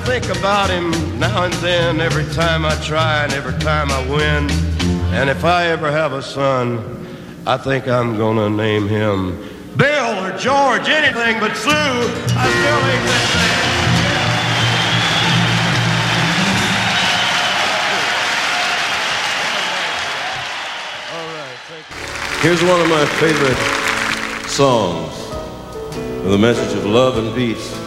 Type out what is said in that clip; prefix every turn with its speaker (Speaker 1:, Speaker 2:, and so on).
Speaker 1: think about him now and then, every time I try and every time I win. And if I ever have a son, I think I'm gonna name him Bill or George, anything but Sue. I still ain't that man. All right, thank you.
Speaker 2: Here's one of my favorite songs with a message of love and peace.